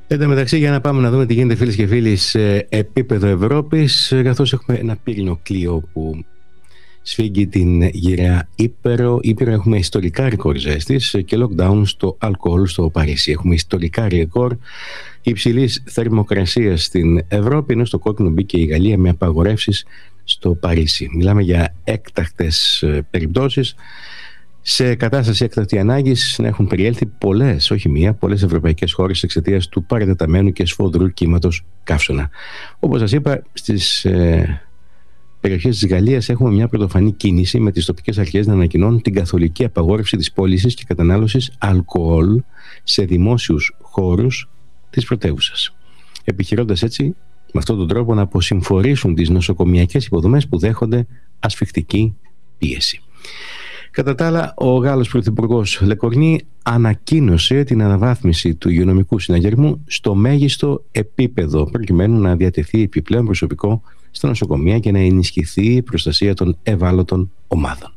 Εν τω μεταξύ, για να πάμε να δούμε τι γίνεται, φίλες και φίλοι, σε επίπεδο Ευρώπης, καθώς έχουμε ένα πύρινο κλοίο που σφίγγει την γυραιά Ήπειρο. Έχουμε ιστορικά ρεκόρ ζέστης και lockdown στο αλκοόλ στο Παρίσι. Έχουμε ιστορικά ρεκόρ υψηλής θερμοκρασίας στην Ευρώπη, ενώ στο κόκκινο μπήκε η Γαλλία με απαγορεύσεις στο Παρίσι. Μιλάμε για έκτακτες περιπτώσεις. Σε κατάσταση έκτακτη ανάγκης να έχουν περιέλθει πολλές, όχι μία, πολλές ευρωπαϊκές χώρες εξαιτίας του παρατεταμένου και σφοδρού κύματος καύσωνα. Όπως σας είπα, στις περιοχές της Γαλλίας έχουμε μια πρωτοφανή κίνηση με τις τοπικές αρχές να ανακοινώνουν την καθολική απαγόρευση της πώλησης και κατανάλωσης αλκοόλ σε δημόσιους χώρους της πρωτεύουσας, επιχειρώντας έτσι με αυτόν τον τρόπο να αποσυμφορήσουν τις νοσοκομιακές υποδομές που δέχονται ασφυκτική πίεση. Κατά τα άλλα, ο Γάλλος Πρωθυπουργός Λεκορνή ανακοίνωσε την αναβάθμιση του υγειονομικού συναγερμού στο μέγιστο επίπεδο, προκειμένου να διατεθεί επιπλέον προσωπικό στα νοσοκομεία και να ενισχυθεί η προστασία των ευάλωτων ομάδων.